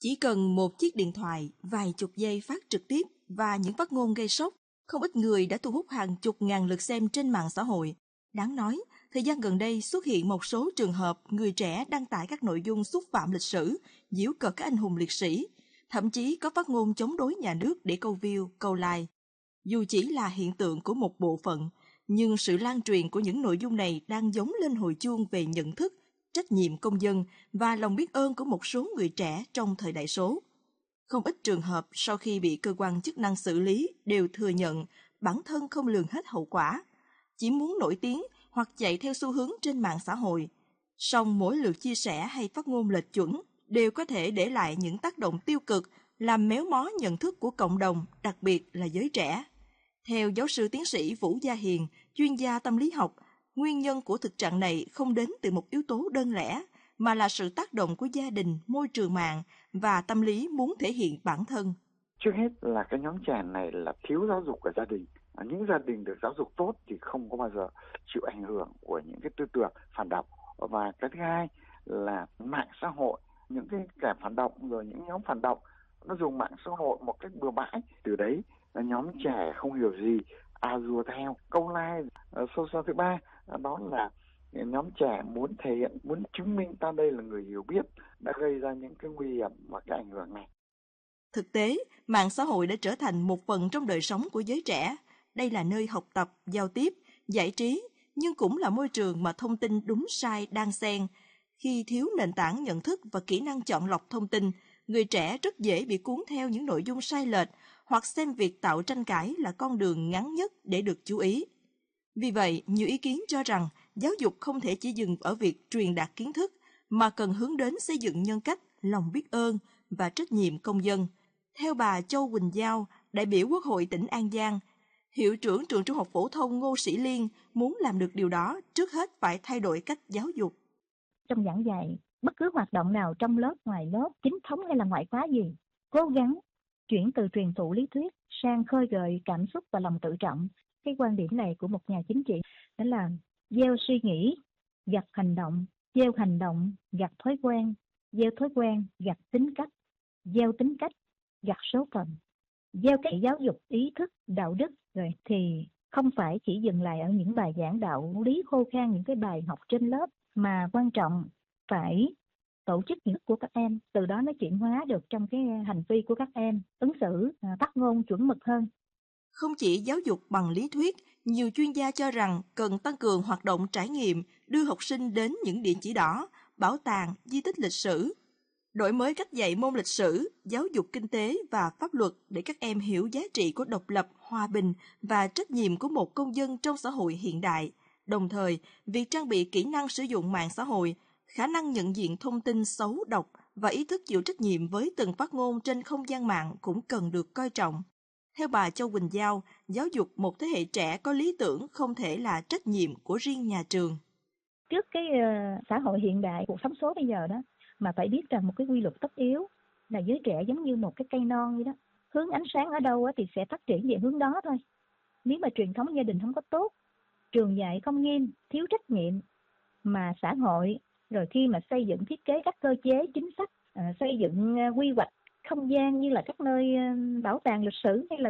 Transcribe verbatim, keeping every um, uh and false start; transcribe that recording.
Chỉ cần một chiếc điện thoại, vài chục giây phát trực tiếp và những phát ngôn gây sốc, không ít người đã thu hút hàng chục ngàn lượt xem trên mạng xã hội. Đáng nói, thời gian gần đây xuất hiện một số trường hợp người trẻ đăng tải các nội dung xúc phạm lịch sử, giễu cợt các anh hùng liệt sĩ, thậm chí có phát ngôn chống đối nhà nước để câu view, câu like. Dù chỉ là hiện tượng của một bộ phận, nhưng sự lan truyền của những nội dung này đang giống lên hồi chuông về nhận thức, trách nhiệm công dân và lòng biết ơn của một số người trẻ trong thời đại số. Không ít trường hợp sau khi bị cơ quan chức năng xử lý đều thừa nhận bản thân không lường hết hậu quả, chỉ muốn nổi tiếng hoặc chạy theo xu hướng trên mạng xã hội. Song mỗi lượt chia sẻ hay phát ngôn lệch chuẩn đều có thể để lại những tác động tiêu cực, làm méo mó nhận thức của cộng đồng, đặc biệt là giới trẻ. Theo giáo sư tiến sĩ Vũ Gia Hiền, chuyên gia tâm lý học, nguyên nhân của thực trạng này không đến từ một yếu tố đơn lẻ, mà là sự tác động của gia đình, môi trường mạng và tâm lý muốn thể hiện bản thân. Trước hết là cái nhóm trẻ này là thiếu giáo dục ở gia đình. Những gia đình được giáo dục tốt thì không có bao giờ chịu ảnh hưởng của những cái tư tưởng phản động. Và cái thứ hai là mạng xã hội, những cái kẻ phản động rồi những nhóm phản động nó dùng mạng xã hội một cách bừa bãi. Từ đấy là nhóm trẻ không hiểu gì, à dùa theo, câu like. Sâu xa thứ ba đó là nhóm trẻ muốn thể hiện, muốn chứng minh ta đây là người hiểu biết, đã gây ra những cái nguy hiểm và cái ảnh hưởng này. Thực tế, mạng xã hội đã trở thành một phần trong đời sống của giới trẻ. Đây là nơi học tập, giao tiếp, giải trí, nhưng cũng là môi trường mà thông tin đúng sai đan xen. Khi thiếu nền tảng nhận thức và kỹ năng chọn lọc thông tin, người trẻ rất dễ bị cuốn theo những nội dung sai lệch hoặc xem việc tạo tranh cãi là con đường ngắn nhất để được chú ý. Vì vậy, nhiều ý kiến cho rằng giáo dục không thể chỉ dừng ở việc truyền đạt kiến thức, mà cần hướng đến xây dựng nhân cách, lòng biết ơn và trách nhiệm công dân. Theo bà Châu Quỳnh Giao, đại biểu Quốc hội tỉnh An Giang, hiệu trưởng trường Trung học phổ thông Ngô Sĩ Liên muốn làm được điều đó, trước hết phải thay đổi cách giáo dục. Trong giảng dạy, bất cứ hoạt động nào trong lớp, ngoài lớp, chính thống hay là ngoại khóa gì, cố gắng chuyển từ truyền thụ lý thuyết sang khơi gợi cảm xúc và lòng tự trọng. Cái quan điểm này của một nhà chính trị đó là gieo suy nghĩ, gặt hành động, gieo hành động, gặt thói quen, gieo thói quen, gặt tính cách, gieo tính cách, gặt số phận. Gieo cái giáo dục ý thức, đạo đức rồi thì không phải chỉ dừng lại ở những bài giảng đạo lý khô khan, những cái bài học trên lớp, mà quan trọng phải tổ chức nhận thức của các em, từ đó nó chuyển hóa được trong cái hành vi của các em, ứng xử, phát ngôn chuẩn mực hơn. Không chỉ giáo dục bằng lý thuyết, nhiều chuyên gia cho rằng cần tăng cường hoạt động trải nghiệm, đưa học sinh đến những địa chỉ đỏ, bảo tàng, di tích lịch sử, đổi mới cách dạy môn lịch sử, giáo dục kinh tế và pháp luật để các em hiểu giá trị của độc lập, hòa bình và trách nhiệm của một công dân trong xã hội hiện đại. Đồng thời, việc trang bị kỹ năng sử dụng mạng xã hội, khả năng nhận diện thông tin xấu độc và ý thức chịu trách nhiệm với từng phát ngôn trên không gian mạng cũng cần được coi trọng. Theo bà Châu Quỳnh Giao, giáo dục một thế hệ trẻ có lý tưởng không thể là trách nhiệm của riêng nhà trường. Trước cái uh, xã hội hiện đại, cuộc sống số bây giờ đó, mà phải biết rằng một cái quy luật tất yếu là giới trẻ giống như một cái cây non vậy đó. Hướng ánh sáng ở đâu thì sẽ phát triển về hướng đó thôi. Nếu mà truyền thống gia đình không có tốt, trường dạy không nghiêm, thiếu trách nhiệm, mà xã hội rồi khi mà xây dựng thiết kế các cơ chế chính sách, uh, xây dựng uh, quy hoạch không gian như là các nơi uh, bảo tàng lịch sử hay là